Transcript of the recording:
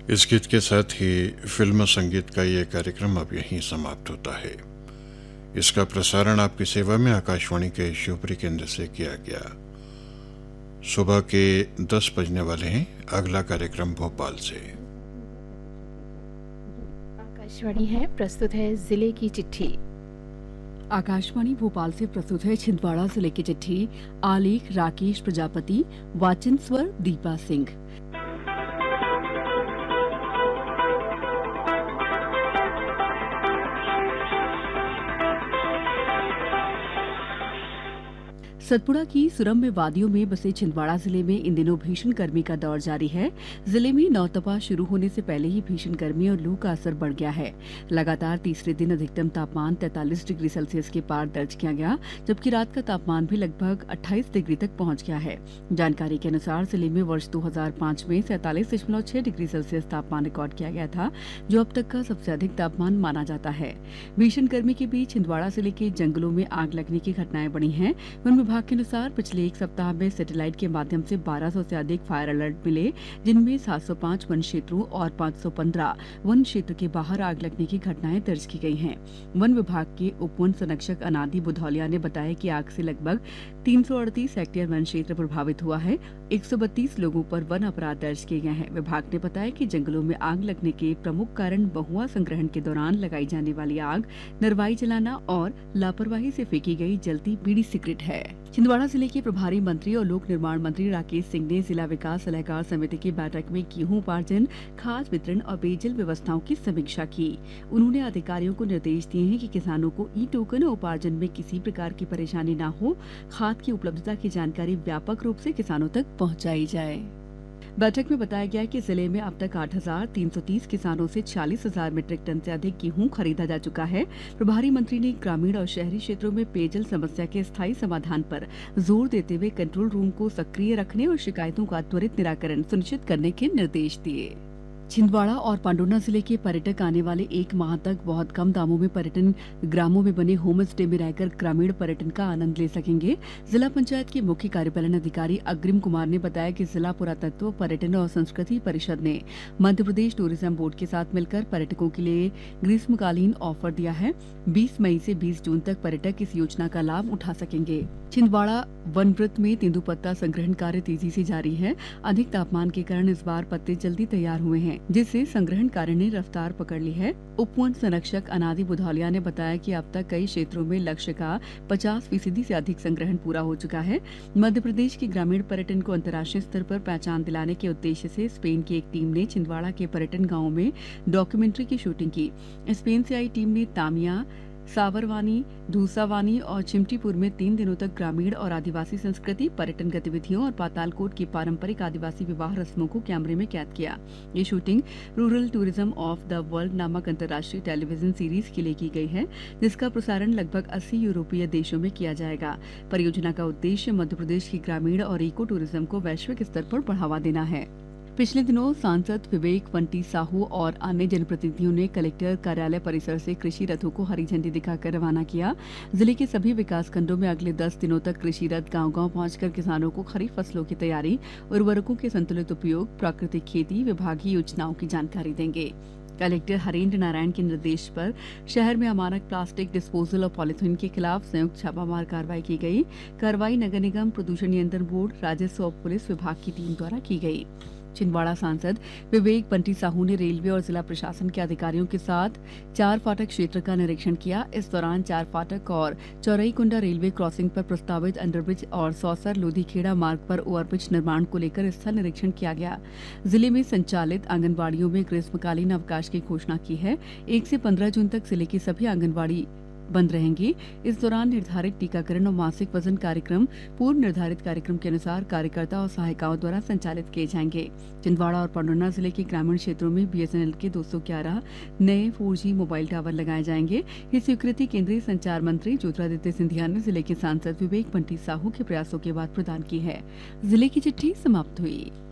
इस गीत के साथ ही फिल्म संगीत का ये कार्यक्रम अब यहीं समाप्त होता है। इसका प्रसारण आपकी सेवा में आकाशवाणी के शिवपुरी केंद्र से किया गया। सुबह के 10 बजने वाले हैं। अगला कार्यक्रम भोपाल से। आकाशवाणी है, प्रस्तुत है जिले की चिट्ठी। आकाशवाणी भोपाल से प्रस्तुत है छिंदवाड़ा जिले की चिट्ठी। आलेख राकेश प्रजापति, वाचन स्वर दीपा सिंह। सतपुड़ा की सुरम्य वादियों में बसे छिंदवाड़ा जिले में इन दिनों भीषण गर्मी का दौर जारी है। जिले में नौतपा शुरू होने से पहले ही भीषण गर्मी और लू का असर बढ़ गया है। लगातार तीसरे दिन अधिकतम तापमान 43 डिग्री सेल्सियस के पार दर्ज किया गया, जबकि रात का तापमान भी लगभग 28 डिग्री तक पहुंच गया है। जानकारी के अनुसार जिले में वर्ष 2005 में 47.6 डिग्री सेल्सियस तापमान रिकॉर्ड किया गया था, जो अब तक का सबसे अधिक तापमान माना जाता है। भीषण गर्मी के बीच छिंदवाड़ा जिले के जंगलों में आग लगने की घटनाएं बढ़ी हैं। वन विभाग के अनुसार पिछले एक सप्ताह में सैटेलाइट के माध्यम से 1200 से अधिक फायर अलर्ट मिले, जिनमें 705 वन क्षेत्रों और 515 वन क्षेत्र के बाहर आग लगने की घटनाएं दर्ज की गई हैं। वन विभाग के उप वन संरक्षक अनादि बुधौलिया ने बताया कि आग से लगभग 338 हेक्टेयर वन क्षेत्र प्रभावित हुआ है। 132 लोगों पर वन अपराध दर्ज किए गए हैं। विभाग ने बताया कि जंगलों में आग लगने के प्रमुख कारण बहुआ संग्रहण के दौरान लगाई जाने वाली आग, नरवाई जलाना और लापरवाही से फेंकी गई जलती बीड़ी सिगरेट है। छिंदवाड़ा जिले के प्रभारी मंत्री और लोक निर्माण मंत्री राकेश सिंह ने जिला विकास सलाहकार समिति की बैठक में गेहूं उपार्जन, खाद वितरण और पेयजल व्यवस्थाओं की समीक्षा की। उन्होंने अधिकारियों को निर्देश दिए हैं कि किसानों को ई टोकन और उपार्जन में किसी प्रकार की परेशानी न हो। खाद की उपलब्धता की जानकारी व्यापक रूप से किसानों तक पहुंचाई जाए। बैठक में बताया गया कि जिले में अब तक 8,330 किसानों से 40,000 मीट्रिक टन से अधिक गेहूं खरीदा जा चुका है। प्रभारी मंत्री ने ग्रामीण और शहरी क्षेत्रों में पेयजल समस्या के स्थायी समाधान पर जोर देते हुए कंट्रोल रूम को सक्रिय रखने और शिकायतों का त्वरित निराकरण सुनिश्चित करने के निर्देश दिए। छिंदवाड़ा और पांडुर्ना जिले के पर्यटक आने वाले एक माह तक बहुत कम दामों में पर्यटन ग्रामों में बने होम स्टे में रहकर ग्रामीण पर्यटन का आनंद ले सकेंगे। जिला पंचायत के मुख्य कार्यपालन अधिकारी अग्रिम कुमार ने बताया कि जिला पुरातत्व, पर्यटन और संस्कृति परिषद ने मध्य प्रदेश टूरिज्म बोर्ड के साथ मिलकर पर्यटकों के लिए ग्रीष्मकालीन ऑफर दिया है। 20 मई से 20 जून तक पर्यटक इस योजना का लाभ उठा सकेंगे। छिंदवाड़ा वन वृत्त में तेंदुपत्ता संग्रहण कार्य तेजी से जारी है। अधिक तापमान के कारण इस बार पत्ते जल्दी तैयार हुए हैं, जिससे संग्रहण कार्य ने रफ्तार पकड़ ली है। उप वन संरक्षक अनादि बुधौलिया ने बताया कि अब तक कई क्षेत्रों में लक्ष्य का 50% से अधिक संग्रहण पूरा हो चुका है। मध्य प्रदेश के ग्रामीण पर्यटन को अंतर्राष्ट्रीय स्तर पर पहचान दिलाने के उद्देश्य से स्पेन की एक टीम ने छिंदवाड़ा के पर्यटन गाँव में डॉक्यूमेंट्री की शूटिंग की। स्पेन से आई टीम ने तामिया, सावरवानी, धूसावानी और चिमटीपुर में 3 दिनों तक ग्रामीण और आदिवासी संस्कृति, पर्यटन गतिविधियों और पातालकोट की पारंपरिक आदिवासी विवाह रस्मों को कैमरे में कैद किया। ये shooting rural tourism of the world नामक अंतर्राष्ट्रीय टेलीविजन सीरीज के लिए की गई है, जिसका प्रसारण लगभग 80 यूरोपीय देशों में किया जाएगा। परियोजना का उद्देश्य मध्य प्रदेश की ग्रामीण और इको टूरिज्म को वैश्विक स्तर पर बढ़ावा देना है। पिछले दिनों सांसद विवेक वंटी साहू और अन्य जनप्रतिनिधियों ने कलेक्टर कार्यालय परिसर से कृषि रथों को हरी झंडी दिखाकर रवाना किया। जिले के सभी विकास खंडों में अगले 10 दिनों तक कृषि रथ गांव-गांव पहुंचकर किसानों को खरीफ फसलों की तैयारी, उर्वरकों के संतुलित उपयोग, प्राकृतिक खेती, विभागीय योजनाओं की जानकारी देंगे। कलेक्टर हरेंद्र नारायण के निर्देश पर शहर में अमानक प्लास्टिक डिस्पोजल और पॉलीथीन के खिलाफ संयुक्त छापामार कार्रवाई की गई। कार्रवाई नगर निगम, प्रदूषण नियंत्रण बोर्ड, राजस्व और पुलिस विभाग की टीम द्वारा की गई। छिंदवाड़ा सांसद विवेक बंटी साहू ने रेलवे और जिला प्रशासन के अधिकारियों के साथ 4 फाटक क्षेत्र का निरीक्षण किया। इस दौरान 4 फाटक और चौरईकुंडा रेलवे क्रॉसिंग पर प्रस्तावित अंडरब्रिज और सौसर लोधीखेड़ा मार्ग पर ओवरब्रिज निर्माण को लेकर स्थल निरीक्षण किया गया। जिले में संचालित आंगनबाड़ियों में ग्रीष्मकालीन अवकाश की घोषणा की है। 1 से 15 जून तक जिले की सभी आंगनबाड़ी बंद रहेंगी। इस दौरान निर्धारित टीकाकरण और मासिक वजन कार्यक्रम पूर्व निर्धारित कार्यक्रम के अनुसार कार्यकर्ता और सहायिकाओं द्वारा संचालित किए जाएंगे। छिंदवाड़ा और पांडुर्ना जिले के ग्रामीण क्षेत्रों में बीएसएनएल के 211 नए 4G मोबाइल टावर लगाए जाएंगे। ये स्वीकृति केंद्रीय संचार मंत्री ज्योतिरादित्य सिंधिया ने जिले के सांसद विवेक बंटी साहू के प्रयासों के बाद प्रदान की है। जिले की चिट्ठी समाप्त हुई।